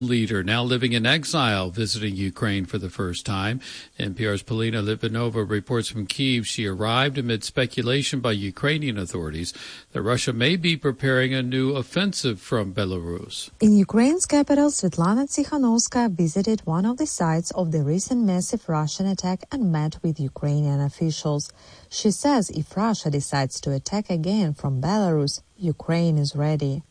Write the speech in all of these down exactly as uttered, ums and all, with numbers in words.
Leader now living in exile, visiting Ukraine for the first time. N P R's Polina Litvinova reports from Kyiv she arrived amid speculation by Ukrainian authorities that Russia may be preparing a new offensive from Belarus. In Ukraine's capital, Svetlana Tsikhanouskaya visited one of the sites of the recent massive Russian attack and met with Ukrainian officials. She says if Russia decides to attack again from Belarus, Ukraine is ready.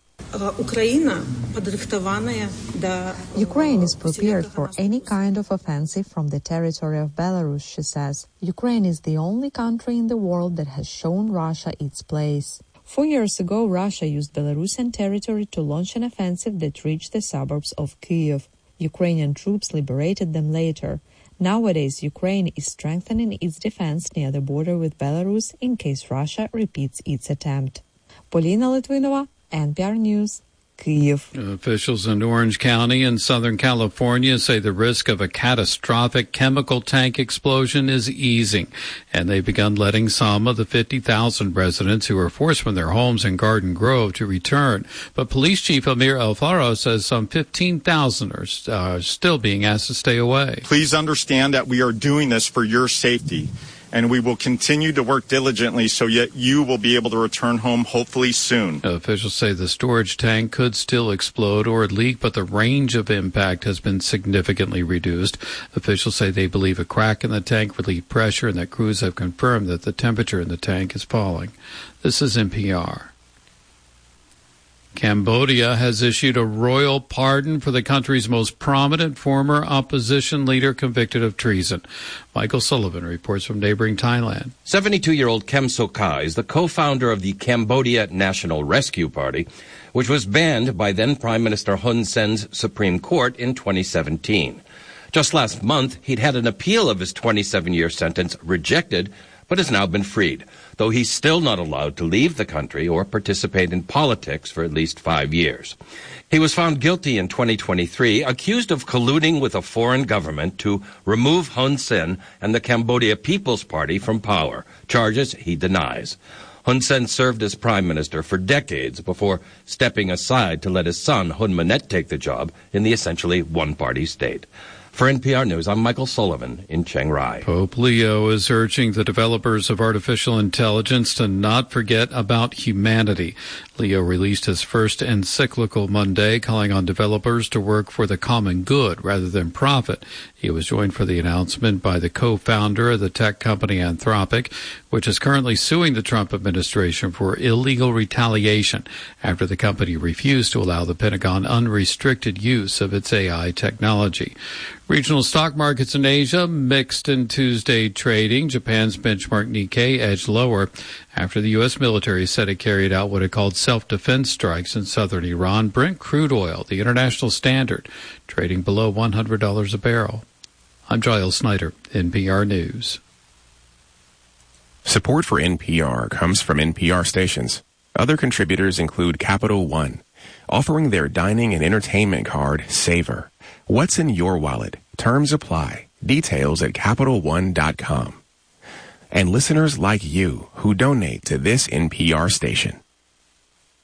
Ukraine is prepared for any kind of offensive from the territory of Belarus, she says. Ukraine is the only country in the world that has shown Russia its place. Four years ago, Russia used Belarusian territory to launch an offensive that reached the suburbs of Kyiv. Ukrainian troops liberated them later. Nowadays, Ukraine is strengthening its defense near the border with Belarus in case Russia repeats its attempt. Polina Litvinova, N P R News, Kyiv. Officials in Orange County in Southern California say the risk of a catastrophic chemical tank explosion is easing, and they've begun letting some of the fifty thousand residents who were forced from their homes in Garden Grove to return. But Police Chief Amir Alfaro says some fifteen thousand are uh, still being asked to stay away. Please understand that we are doing this for your safety, and we will continue to work diligently so yet you will be able to return home hopefully soon. Officials say the storage tank could still explode or leak, but the range of impact has been significantly reduced. Officials say they believe a crack in the tank relieved pressure and that crews have confirmed that the temperature in the tank is falling. This is N P R. Cambodia has issued a royal pardon for the country's most prominent former opposition leader convicted of treason. Michael Sullivan reports from neighboring Thailand. seventy-two-year-old Kem Sokha is the co-founder of the Cambodia National Rescue Party, which was banned by then Prime Minister Hun Sen's Supreme Court in twenty seventeen. Just last month, he'd had an appeal of his twenty-seven-year sentence rejected, but has now been freed, though he's still not allowed to leave the country or participate in politics for at least five years. He was found guilty in twenty twenty-three, accused of colluding with a foreign government to remove Hun Sen and the Cambodia People's Party from power, charges he denies. Hun Sen served as prime minister for decades before stepping aside to let his son, Hun Manet, take the job in the essentially one-party state. For N P R News, I'm Michael Sullivan in Chiang Rai. Pope Leo is urging the developers of artificial intelligence to not forget about humanity. Leo released his first encyclical Monday, calling on developers to work for the common good rather than profit. He was joined for the announcement by the co-founder of the tech company Anthropic, which is currently suing the Trump administration for illegal retaliation after the company refused to allow the Pentagon unrestricted use of its A I technology. Regional stock markets in Asia mixed in Tuesday trading. Japan's benchmark Nikkei edged lower after the U S military said it carried out what it called self-defense strikes in southern Iran. Brent crude oil, the international standard, trading below one hundred dollars a barrel. I'm Giles Snyder, N P R News. Support for N P R comes from N P R stations. Other contributors include Capital One, offering their dining and entertainment card, Savor. What's in your wallet? Terms apply. Details at Capital One dot com. And listeners like you who donate to this N P R station.